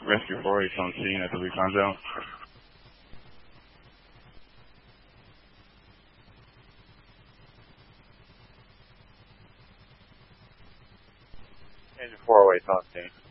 Rescue 4 is on scene at the recon zone. Engine 408 on scene.